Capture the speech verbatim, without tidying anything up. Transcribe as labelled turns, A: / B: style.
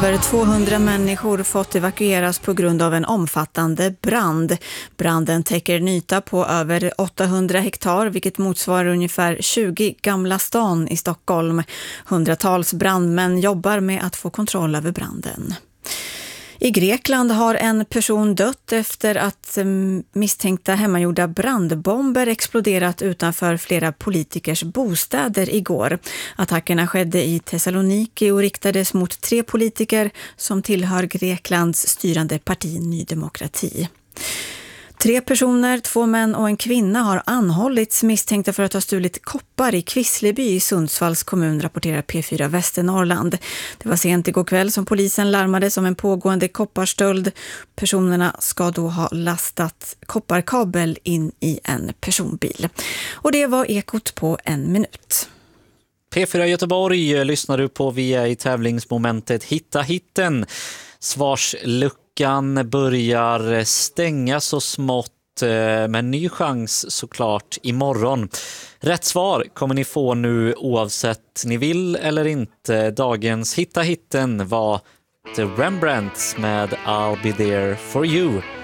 A: Över tvåhundra människor fått evakueras på grund av en omfattande brand. Branden täcker en yta på över åttahundra hektar, vilket motsvarar ungefär tjugo Gamla stan i Stockholm. Hundratals brandmän jobbar med att få kontroll över branden. I Grekland har en person dött efter att misstänkta hemmagjorda brandbomber exploderat utanför flera politikers bostäder igår. Attackerna skedde i Thessaloniki och riktades mot tre politiker som tillhör Greklands styrande parti Ny Demokrati. Tre personer, två män och en kvinna har anhållits misstänkta för att ha stulit koppar i Kvissleby i Sundsvalls kommun, rapporterar P fyra Västernorrland. Det var sent igår kväll som polisen larmades om en pågående kopparstöld. Personerna ska då ha lastat kopparkabel in i en personbil. Och det var Ekot på en minut.
B: P fyra Göteborg lyssnar du på via i tävlingsmomentet Hitta hitten. Svarsluckan börjar stänga så smått, med en ny chans såklart imorgon. Rätt svar kommer ni få nu oavsett ni vill eller inte. Dagens Hitta hitten var The Rembrandts med I'll Be There For You.